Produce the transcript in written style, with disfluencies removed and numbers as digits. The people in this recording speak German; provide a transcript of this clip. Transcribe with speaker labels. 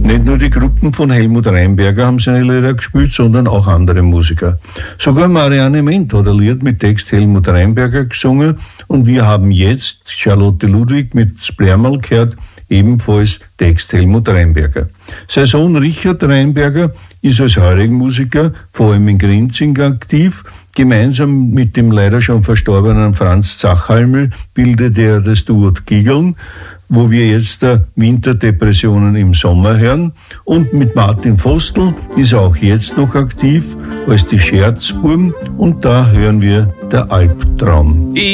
Speaker 1: Nicht nur die Gruppen von Helmut Rheinberger haben seine Lieder gespielt, sondern auch andere Musiker. Sogar Marianne Ment hat ein Lied mit Text Helmut Rheinberger gesungen und wir haben jetzt Charlotte Ludwig mit Splärmal gehört, ebenfalls Text Helmut Rheinberger. Sein Sohn Richard Rheinberger ist als Heurigenmusiker vor allem in Grinzing aktiv. Gemeinsam mit dem leider schon verstorbenen Franz Zachhalmel bildete er das Duo Gigeln, wo wir jetzt Winterdepressionen im Sommer hören. Und mit Martin Vostl ist er auch jetzt noch aktiv als die Scherzbuben und da hören wir Der Albtraum.